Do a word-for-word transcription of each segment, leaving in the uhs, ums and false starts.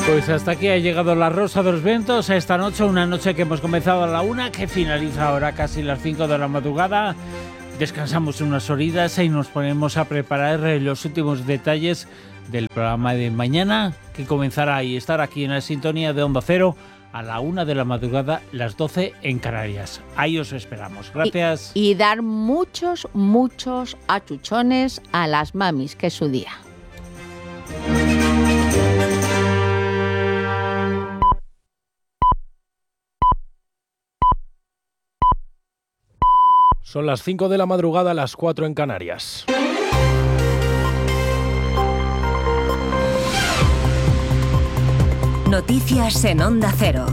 Pues hasta aquí ha llegado la Rosa de los Vientos a esta noche, una noche que hemos comenzado a la una, que finaliza ahora casi las cinco de la madrugada. Descansamos unas horitas y nos ponemos a preparar los últimos detalles del programa de mañana, que comenzará y estar aquí en la sintonía de Onda Cero a la una de la madrugada, las doce en Canarias. Ahí os esperamos. Gracias. Y, y dar muchos, muchos achuchones a las mamis, que es su día. Son las cinco de la madrugada, las cuatro en Canarias. Noticias en Onda Cero.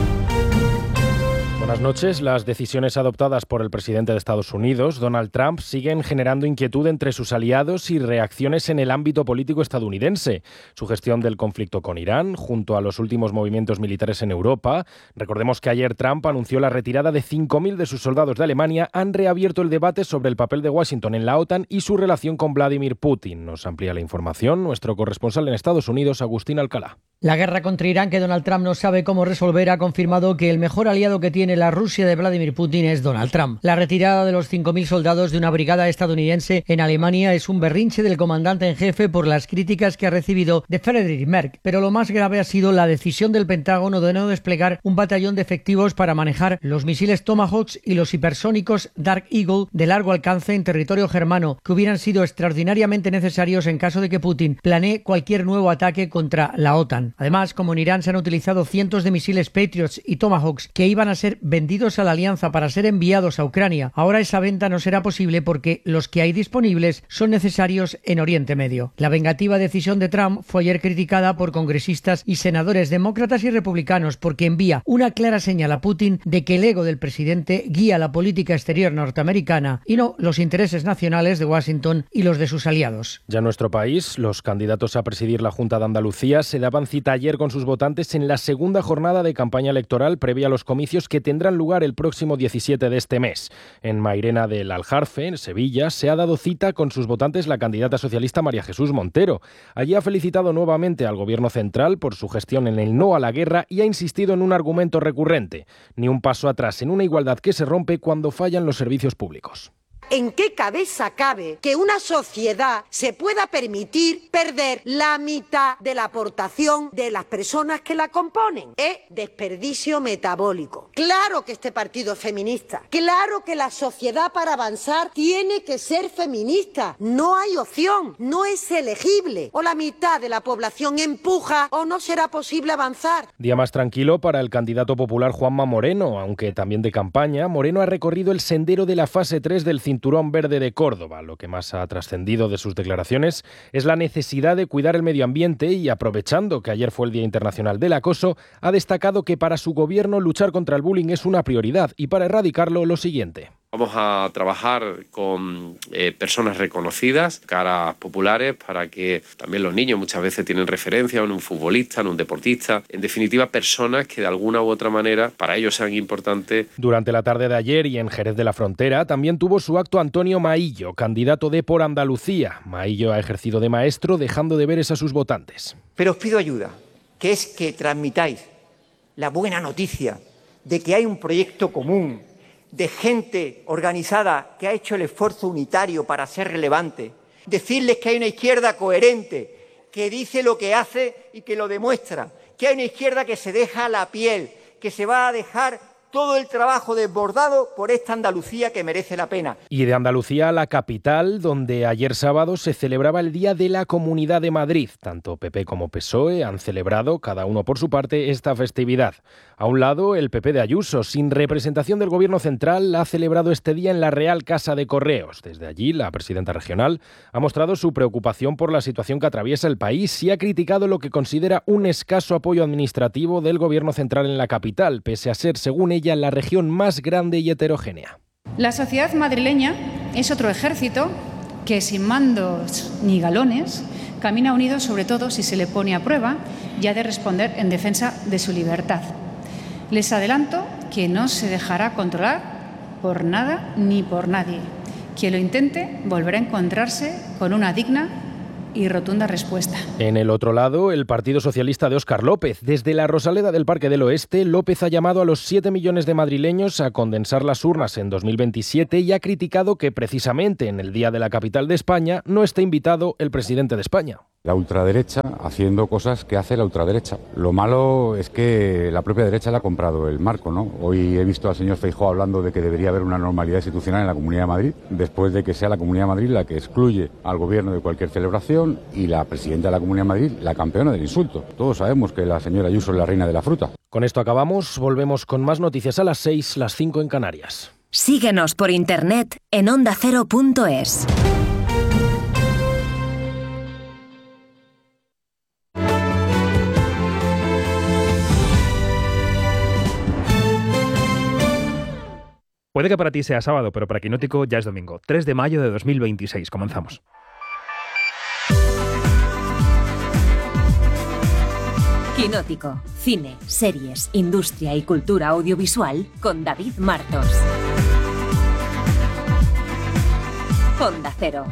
Buenas noches. Las decisiones adoptadas por el presidente de Estados Unidos, Donald Trump, siguen generando inquietud entre sus aliados y reacciones en el ámbito político estadounidense. Su gestión del conflicto con Irán, junto a los últimos movimientos militares en Europa. Recordemos que ayer Trump anunció la retirada de cinco mil de sus soldados de Alemania. Han reabierto el debate sobre el papel de Washington en la OTAN y su relación con Vladimir Putin. Nos amplía la información nuestro corresponsal en Estados Unidos, Agustín Alcalá. La guerra contra Irán, que Donald Trump no sabe cómo resolver, ha confirmado que el mejor aliado que tiene la Rusia de Vladimir Putin es Donald Trump. La retirada de los cinco mil soldados de una brigada estadounidense en Alemania es un berrinche del comandante en jefe por las críticas que ha recibido de Friedrich Merz, pero lo más grave ha sido la decisión del Pentágono de no desplegar un batallón de efectivos para manejar los misiles Tomahawk y los hipersónicos Dark Eagle de largo alcance en territorio germano, que hubieran sido extraordinariamente necesarios en caso de que Putin planee cualquier nuevo ataque contra la OTAN. Además, como en Irán se han utilizado cientos de misiles Patriots y Tomahawks que iban a ser vendidos a la alianza para ser enviados a Ucrania, ahora esa venta no será posible porque los que hay disponibles son necesarios en Oriente Medio. La vengativa decisión de Trump fue ayer criticada por congresistas y senadores demócratas y republicanos porque envía una clara señal a Putin de que el ego del presidente guía la política exterior norteamericana y no los intereses nacionales de Washington y los de sus aliados. Ya en nuestro país, los candidatos a presidir la Junta de Andalucía se daban cita ayer con sus votantes en la segunda jornada de campaña electoral previa a los comicios que tendrán lugar el próximo diecisiete de este mes. En Mairena del Aljarfe, en Sevilla, se ha dado cita con sus votantes la candidata socialista María Jesús Montero. Allí ha felicitado nuevamente al Gobierno central por su gestión en el no a la guerra y ha insistido en un argumento recurrente: ni un paso atrás en una igualdad que se rompe cuando fallan los servicios públicos. ¿En qué cabeza cabe que una sociedad se pueda permitir perder la mitad de la aportación de las personas que la componen? Es desperdicio metabólico. Claro que este partido es feminista. Claro que la sociedad para avanzar tiene que ser feminista. No hay opción. No es elegible. O la mitad de la población empuja o no será posible avanzar. Día más tranquilo para el candidato popular Juanma Moreno, aunque también de campaña. Moreno ha recorrido el sendero de la fase tres del Cinturón Verde de Córdoba. Lo que más ha trascendido de sus declaraciones es la necesidad de cuidar el medio ambiente y, aprovechando que ayer fue el Día Internacional del Acoso, ha destacado que para su gobierno luchar contra el bullying es una prioridad y para erradicarlo lo siguiente. Vamos a trabajar con eh, personas reconocidas, caras populares, para que también los niños muchas veces tienen referencia en un futbolista, en un deportista. En definitiva, personas que de alguna u otra manera para ellos sean importantes. Durante la tarde de ayer y en Jerez de la Frontera también tuvo su acto Antonio Maillo, candidato de Por Andalucía. Maillo ha ejercido de maestro, dejando deberes a sus votantes. Pero os pido ayuda, que es que transmitáis la buena noticia de que hay un proyecto común, de gente organizada que ha hecho el esfuerzo unitario para ser relevante. Decirles que hay una izquierda coherente, que dice lo que hace y que lo demuestra. Que hay una izquierda que se deja la piel, que se va a dejar todo el trabajo desbordado por esta Andalucía que merece la pena. Y de Andalucía a la capital, donde ayer sábado se celebraba el Día de la Comunidad de Madrid. Tanto P P como P S O E han celebrado, cada uno por su parte, esta festividad. A un lado, el P P de Ayuso, sin representación del Gobierno central, ha celebrado este día en la Real Casa de Correos. Desde allí, la presidenta regional ha mostrado su preocupación por la situación que atraviesa el país y ha criticado lo que considera un escaso apoyo administrativo del Gobierno central en la capital, pese a ser, según ella, la región más grande y heterogénea. La sociedad madrileña es otro ejército que, sin mandos ni galones, camina unido sobre todo si se le pone a prueba y ha de responder en defensa de su libertad. Les adelanto que no se dejará controlar por nada ni por nadie. Quien lo intente volverá a encontrarse con una digna y rotunda respuesta. En el otro lado, el Partido Socialista de Óscar López. Desde la Rosaleda del Parque del Oeste, López ha llamado a los siete millones de madrileños a condensar las urnas en dos mil veintisiete y ha criticado que precisamente en el día de la capital de España no esté invitado el presidente de España. La ultraderecha haciendo cosas que hace la ultraderecha. Lo malo es que la propia derecha le ha comprado el marco, ¿no? Hoy he visto al señor Feijóo hablando de que debería haber una normalidad institucional en la Comunidad de Madrid, después de que sea la Comunidad de Madrid la que excluye al gobierno de cualquier celebración y la presidenta de la Comunidad de Madrid la campeona del insulto. Todos sabemos que la señora Ayuso es la reina de la fruta. Con esto acabamos, volvemos con más noticias a las seis, las cinco en Canarias. Síguenos por internet en onda cero punto es. Puede que para ti sea sábado, pero para Quinótico ya es domingo. tres de mayo de dos mil veintiséis. Comenzamos. Quinótico. Cine, series, industria y cultura audiovisual con David Martos. Onda Cero.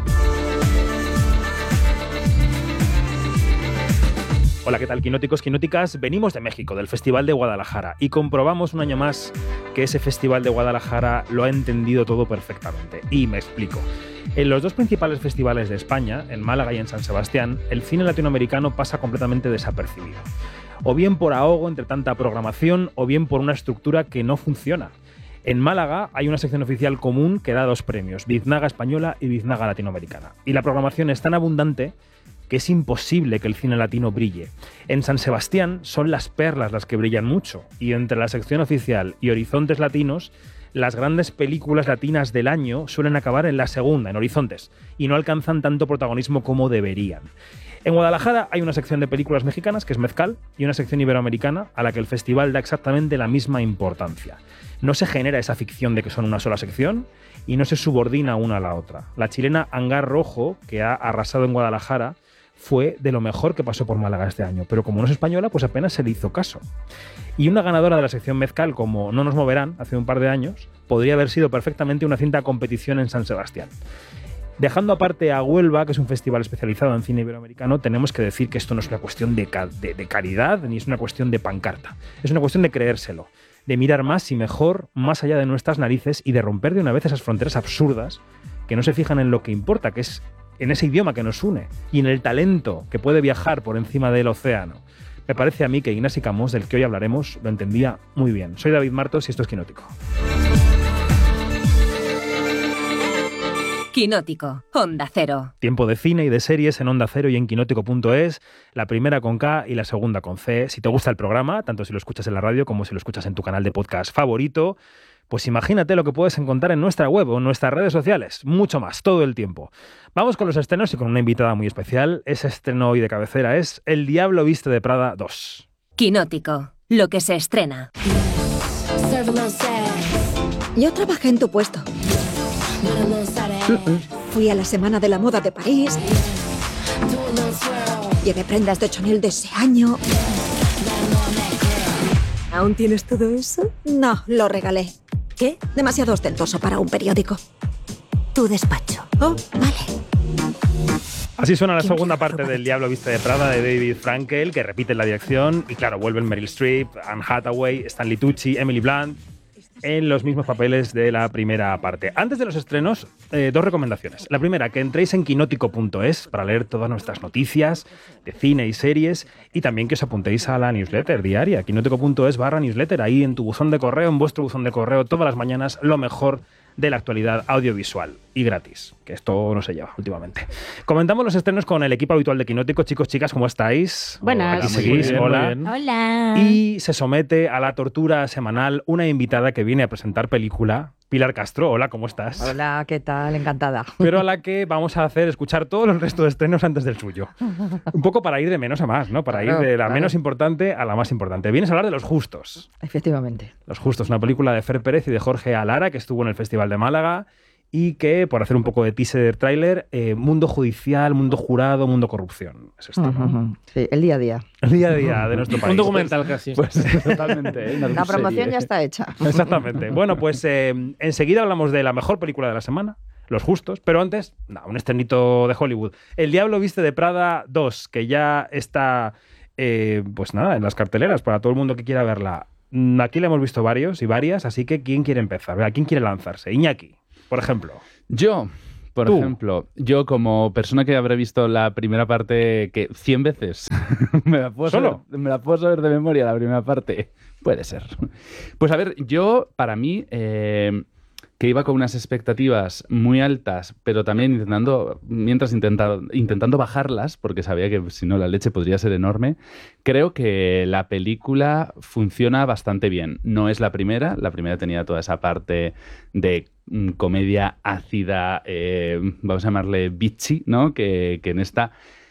Hola, ¿qué tal, quinóticos, quinóticas? Venimos de México, del Festival de Guadalajara, y comprobamos un año más que ese Festival de Guadalajara lo ha entendido todo perfectamente. Y me explico. En los dos principales festivales de España, en Málaga y en San Sebastián, el cine latinoamericano pasa completamente desapercibido. O bien por ahogo entre tanta programación, o bien por una estructura que no funciona. En Málaga hay una sección oficial común que da dos premios, Biznaga Española y Biznaga Latinoamericana. Y la programación es tan abundante que es imposible que el cine latino brille. En San Sebastián son las perlas las que brillan mucho, y entre la sección oficial y Horizontes Latinos, las grandes películas latinas del año suelen acabar en la segunda, en Horizontes, y no alcanzan tanto protagonismo como deberían. En Guadalajara hay una sección de películas mexicanas, que es Mezcal, y una sección iberoamericana, a la que el festival da exactamente la misma importancia. No se genera esa ficción de que son una sola sección, y no se subordina una a la otra. La chilena Hangar Rojo, que ha arrasado en Guadalajara, fue de lo mejor que pasó por Málaga este año, pero como no es española, pues apenas se le hizo caso. Y una ganadora de la sección Mezcal, como No nos moverán, hace un par de años, podría haber sido perfectamente una cinta competición en San Sebastián. Dejando aparte a Huelva, que es un festival especializado en cine iberoamericano, tenemos que decir que esto no es una cuestión de, ca- de, de caridad, ni es una cuestión de pancarta. Es una cuestión de creérselo, de mirar más y mejor, más allá de nuestras narices, y de romper de una vez esas fronteras absurdas que no se fijan en lo que importa, que es en ese idioma que nos une y en el talento que puede viajar por encima del océano. Me parece a mí que Ignasi Camós, del que hoy hablaremos, lo entendía muy bien. Soy David Martos y esto es Quinótico. Quinótico, Onda Cero. Tiempo de cine y de series en Onda Cero y en quinótico punto es, la primera con K y la segunda con C. Si te gusta el programa, tanto si lo escuchas en la radio como si lo escuchas en tu canal de podcast favorito, pues imagínate lo que puedes encontrar en nuestra web o en nuestras redes sociales. Mucho más, todo el tiempo. Vamos con los estrenos y con una invitada muy especial. Ese estreno hoy de cabecera es El Diablo Viste de Prada dos. Quinótico, lo que se estrena. Yo trabajé en tu puesto. Fui a la Semana de la Moda de París. Llevé prendas de Chanel de ese año. ¿Aún tienes todo eso? No, lo regalé. ¿Qué? Demasiado ostentoso para un periódico. Tu despacho. Oh, vale. Así suena la segunda parte del Diablo Viste de Prada de David Frankel, que repite la dirección. Y claro, vuelven Meryl Streep, Anne Hathaway, Stanley Tucci, Emily Blunt, en los mismos papeles de la primera parte. Antes de los estrenos, eh, dos recomendaciones. La primera, que entréis en quinótico punto es para leer todas nuestras noticias de cine y series, y también que os apuntéis a la newsletter diaria, quinótico punto es barra newsletter, ahí en tu buzón de correo, en vuestro buzón de correo, todas las mañanas, lo mejor de la actualidad audiovisual y gratis, que esto no se lleva últimamente. Comentamos los estrenos con el equipo habitual de Quinótico. Chicos, chicas, ¿cómo estáis? Buenas. Aquí seguís, bien, hola. Hola. Y se somete a la tortura semanal una invitada que viene a presentar película, Pilar Castro. Hola, ¿cómo estás? Hola, ¿qué tal? Encantada. Pero a la que vamos a hacer escuchar todos los restos de estrenos antes del suyo. Un poco para ir de menos a más, ¿no? Para Claro, ir de la claro. menos importante a la más importante. Vienes a hablar de Los Justos. Efectivamente. Los Justos, una película de Fer Pérez y de Jorge Alara, que estuvo en el Festival de Málaga y que, por hacer un poco de teaser trailer, eh, mundo judicial, mundo jurado, mundo corrupción. Es esto, ¿no? Ujú. Sí, el día a día. El día a día de nuestro país. Un documental casi. Pues, totalmente. ¿eh? Una La promoción serie. ya está hecha. Exactamente. Bueno, pues eh, enseguida hablamos de la mejor película de la semana, los justos, pero antes, no, un estrenito de Hollywood. El Diablo viste de Prada dos, que ya está, eh, pues nada, en las carteleras para todo el mundo que quiera verla. Aquí le hemos visto varios y varias, así que ¿quién quiere empezar? ¿A quién quiere lanzarse? Iñaki, por ejemplo. Yo, por Tú. ejemplo, yo como persona que habré visto la primera parte que cien veces, me la puedo ¿Solo? saber, me la puedo saber de memoria la primera parte. Puede ser. Pues a ver, yo, para mí, eh, que iba con unas expectativas muy altas, pero también intentando, mientras intentando, intentando bajarlas, porque sabía que si no la leche podría ser enorme, creo que la película funciona bastante bien. No es la primera, la primera tenía toda esa parte de mm, comedia ácida, eh, vamos a llamarle bitchy, ¿no? Que, que en esta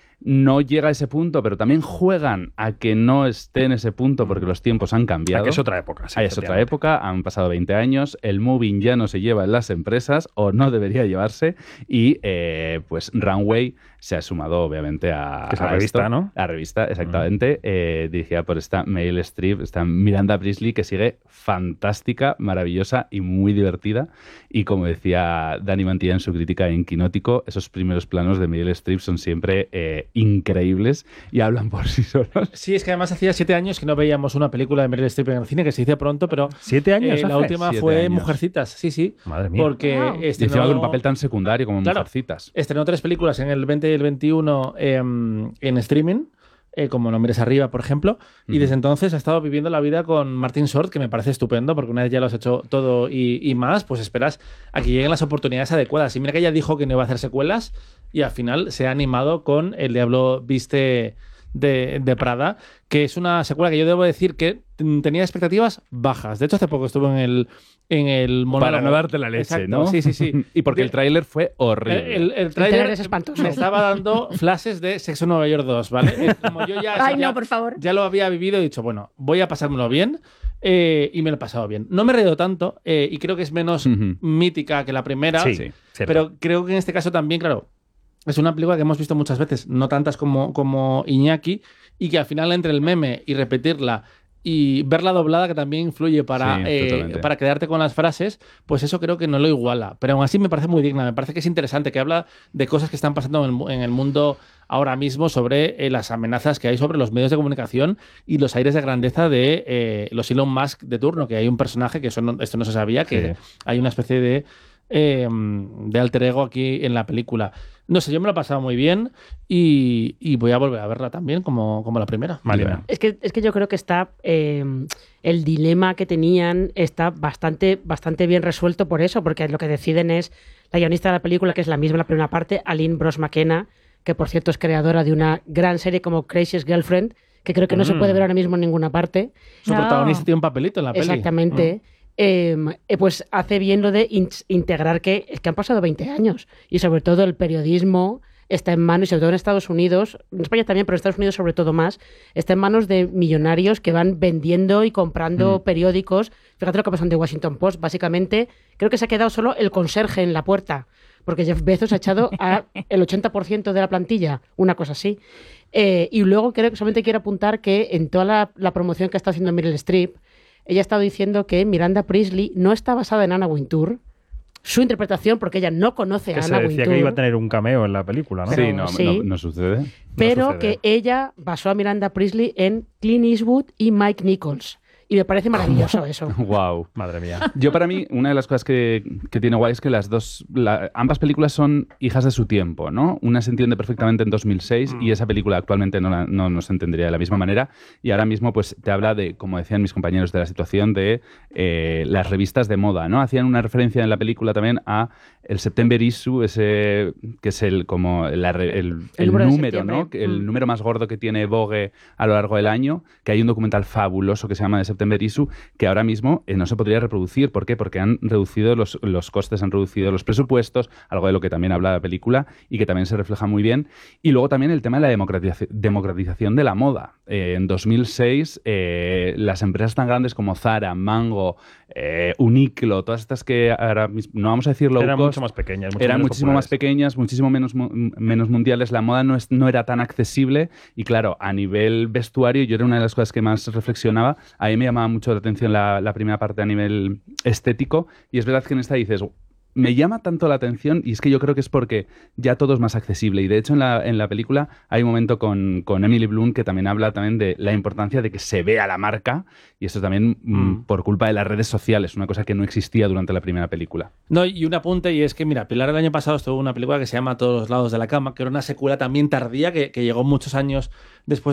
no llega a ese punto, pero también juegan a que no esté en ese punto porque los tiempos han cambiado. A que es otra época. Sí, Ah, es otra época, han pasado veinte años, el moving ya no se lleva en las empresas, o no debería llevarse, y eh, pues Runway se ha sumado obviamente a, Que es la a revista, esto. ¿no? La revista, exactamente, eh, dirigida por esta Meryl Streep, esta Miranda Priestley, que sigue fantástica, maravillosa y muy divertida. Y como decía Dani Mantilla en su crítica en Quinótico, esos primeros planos de Meryl Streep son siempre eh, increíbles y hablan por sí solos. Sí, es que además hacía siete años que no veíamos una película de Meryl Streep en el cine, que se dice pronto, pero... ¿Siete años eh, La hace? última Siete fue años. Mujercitas, sí, sí. Madre mía. Porque Wow. Y estrenó... encima con un papel tan secundario como Claro. Mujercitas. Estrenó tres películas en el veinte y el veintiuno eh, en streaming, eh, como No mires arriba, por ejemplo, y Ujú. desde entonces ha estado viviendo la vida con Martin Short, que me parece estupendo, porque una vez ya lo has hecho todo y, y más, pues esperas a que lleguen las oportunidades adecuadas. Y mira que ella dijo que no iba a hacer secuelas, y al final se ha animado con El Diablo viste de, de Prada, que es una secuela que yo debo decir que mm, tenía expectativas bajas. De hecho, hace poco estuve en el, en el monólogo. Para no darte la leche, Exacto, ¿no? Sí, sí, sí. Y porque De- el tráiler fue horrible. el, el, el tráiler me estaba dando flashes de Sexo en Nueva York dos, ¿vale? Es como yo ya, Ay, ya- no, por favor. ya lo había vivido y he dicho, bueno, voy a pasármelo bien, eh, y me lo he pasado bien. No me he reído tanto, eh, y creo que es menos Ujú. mítica que la primera, Sí, sí, cierto. pero creo que en este caso también, claro, es una película que hemos visto muchas veces, no tantas como, como Iñaki, y que al final entre el meme y repetirla y verla doblada, que también influye para, Sí, eh, totalmente. para quedarte con las frases, pues eso creo que no lo iguala. Pero aún así me parece muy digna, me parece que es interesante, que habla de cosas que están pasando en el, mu- en el mundo ahora mismo, sobre eh, las amenazas que hay sobre los medios de comunicación y los aires de grandeza de eh, los Elon Musk de turno, que hay un personaje, que eso no- esto no se sabía, que Sí. hay una especie de, eh, de alter ego aquí en la película. No sé, yo me lo he pasado muy bien y, y voy a volver a verla también como, como la primera. Es que, es que yo creo que está eh, el dilema que tenían está bastante, bastante bien resuelto por eso, porque lo que deciden es la guionista de la película, que es la misma en la primera parte, Aline Brosh McKenna, que por cierto es creadora de una gran serie como Crazy's Girlfriend, que creo que no se Mm. puede ver ahora mismo en ninguna parte. Su protagonista tiene un papelito en la peli. Exactamente. Eh, eh, pues hace bien lo de in- integrar que, es que han pasado veinte años y sobre todo el periodismo está en manos, y sobre todo en Estados Unidos, en España también, pero en Estados Unidos sobre todo más, está en manos de millonarios que van vendiendo y comprando Mm. periódicos. Fíjate lo que pasó en The Washington Post. Básicamente, creo que se ha quedado solo el conserje en la puerta, porque Jeff Bezos ha echado a el ochenta por ciento de la plantilla, una cosa así. Eh, y luego creo que solamente quiero apuntar que en toda la, la promoción que está haciendo Meryl Streep, ella ha estado diciendo que Miranda Priestley no está basada en Anna Wintour. Su interpretación, porque ella no conoce a Que se Anna decía Wintour. que iba a tener un cameo en la película, ¿no? Sí, no, sí. no, no sucede. Pero sucede. que ella basó a Miranda Priestley en Clint Eastwood y Mike Nichols. Y me parece maravilloso eso. Wow. Madre mía. Yo, para mí, una de las cosas que, que tiene guay es que las dos, la- ambas películas son hijas de su tiempo, ¿no? Una se entiende perfectamente en dos mil seis y esa película actualmente no, la- no, no se entendería de la misma manera. Y ahora mismo, pues, te habla de, como decían mis compañeros, de la situación de eh, las revistas de moda, ¿no? Hacían una referencia en la película también a el September Issue, ese que es el como la re- el, El el número de número, septiembre. ¿no? Que El Mm. número más gordo que tiene Vogue a lo largo del año, que hay un documental fabuloso que se llama The September Issue, que ahora mismo eh, no se podría reproducir. ¿Por qué? Porque han reducido los, los costes, han reducido los presupuestos, algo de lo que también habla la película y que también se refleja muy bien. Y luego también el tema de la democratizaci- democratización de la moda. Eh, en dos mil seis, eh, las empresas tan grandes como Zara, Mango, eh, Uniqlo, todas estas que ahora mismo, no vamos a decir low Eran cost, mucho más pequeñas. mucho eran menos muchísimo más populares. pequeñas, muchísimo menos, mu- menos mundiales. La moda no, es, no era tan accesible y, claro, a nivel vestuario, yo era una de las cosas que más reflexionaba. A mí me llamaba mucho la atención la, la primera parte a nivel estético y es verdad que en esta dices, me llama tanto la atención y es que yo creo que es porque ya todo es más accesible. Y de hecho en la, en la película hay un momento con, con Emily Blunt que también habla también de la importancia de que se vea la marca y esto también mm. Mm, por culpa de las redes sociales, una cosa que no existía durante la primera película. No, y un apunte y es que, mira, Pilar el año pasado estuvo una película que se llama Todos los lados de la cama, que era una secuela también tardía que, que llegó muchos años después